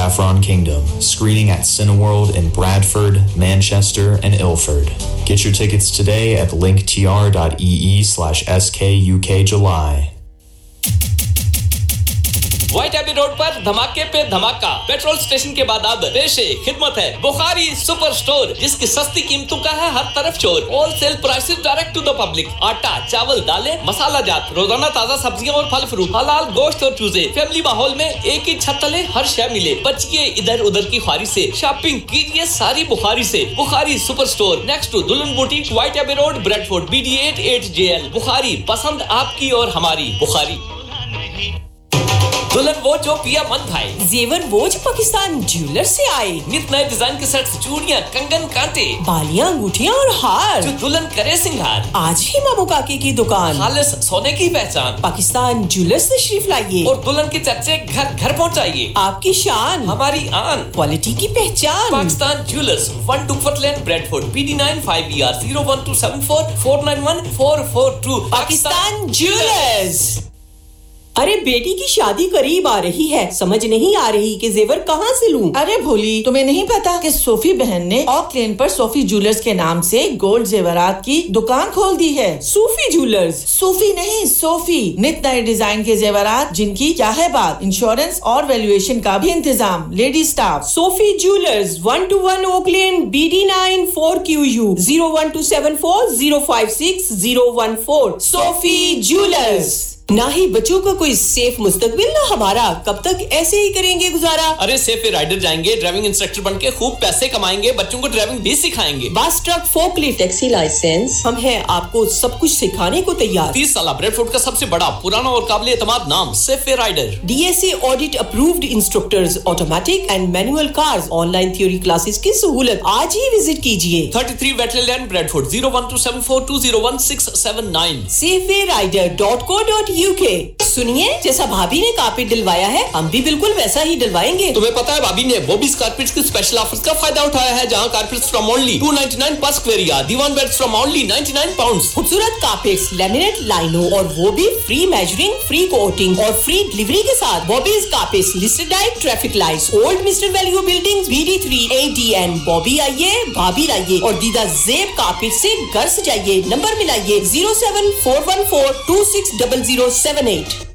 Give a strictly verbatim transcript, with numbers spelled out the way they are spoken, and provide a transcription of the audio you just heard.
Saffron Kingdom, screening at Cineworld in Bradford, Manchester, and Ilford. Get your tickets today at linktr.ee slash skukjuly. White Abbey road پر دھماکے پہ دھماکہ petrol station کے بعد اب پیش خدمت ہے بخاری سپر سٹور جس کی سستی قیمتوں کا ہے ہر طرف چور whole cell prices direct to the public آٹا چاول دالیں مسالہ جات روزانہ تازہ سبزیاں اور پھل فروٹ حلال گوشت اور چوزے فیملی ماحول میں ایک ہی چھت تلے ہر شے ملے بچیے ادھر ادھر کی خواری سے شاپنگ کیجیے ساری بخاری سے بخاری سپر سٹور نیکسٹ ٹو دلہن boutique white Abbey road bread Ford B D at at J L بخاری پسند آپ کی اور ہماری بخاری دلہن وہ جو پیا من بھائی زیور وہ جو پاکستان جیولر سے آئے نت نئے ڈیزائن کے سیٹس چوڑیاں کنگن کانٹے بالیاں انگوٹھیاں اور ہار جو دلہن کرے سنگار آج ہی مامو کاکی کی دکان خالص سونے کی پہچان پاکستان جیولر سے تشریف لائیے اور دلہن کے چرچے گھر گھر پہنچائیے آپ کی شان ہماری آن کوالٹی کی پہچان Pakistan jewellers one ٹوفٹ lane bread Ford P D nine five E R zero one to seven four four nine one four four to Pakistan jewellers. ارے بیٹی کی شادی قریب آ رہی ہے سمجھ نہیں آ رہی کہ زیور کہاں سے لوں. ارے بھولی تمہیں نہیں پتا کہ صوفی بہن نے اوک لین پر صوفی جیولرز کے نام سے گولڈ زیورات کی دکان کھول دی ہے. صوفی جیولرز صوفی نہیں صوفی نت نئے ڈیزائن کے زیورات جن کی کیا ہے بات انشورنس اور ویلیویشن کا بھی انتظام lady staff. Sufi jewellers one to one okay lane B D nine four Q you zero one to seven four zero five six zero one four. Sufi jewellers. نہ ہی بچوں کا کوئی سیف مستقبل نہ ہمارا کب تک ایسے ہی کریں گے گزارا. ارے سیف رائڈر جائیں گے ڈرائیونگ انسٹرکٹر بن کے خوب پیسے کمائیں گے بچوں کو ڈرائیونگ بھی سکھائیں گے. بس truck fork lift taxi licence ہم ہیں آپ کو سب کچھ سکھانے کو تیار. تیس سالہ بریڈ فورڈ کا سب سے بڑا پرانا اور قابل اعتماد نام safe rider. D S A audit approved instructors automatic and Manuel cars on line theory classes کی سہولت آج ہی وزٹ کیجیے. Thirty three ویٹلے lane bread Ford zero one to seven four to zero one six seven nine. Safe rider dot کو dot you کے. سنیے جیسا بھابی نے کارپیٹ ڈلوایا ہے ہم بھی بالکل ویسا ہی ڈلوائیں گے. تمہیں پتا ہے بھابی نے بوبیز کارپیٹس کے اسپیشل آفرز کا فائدہ اٹھایا ہے جہاں carpets from only to ninety nine per square یا دیوان beds from only ninety nine pounds. خوبصورت کارپیٹس لیمینیٹ لائنوں اور وہ بھی فری میجرنگ فری کوٹنگ اور فری ڈلیوری کے ساتھ. بوبیز carpets listed diet traffic lights old mister value building B D three اے ڈی این. بوبی آئیے بھابی لائیے اور دیدہ زیب کارپیٹ سے گھر سجائیے. Number ملائیے zero seven four one four to six double zero seven eight.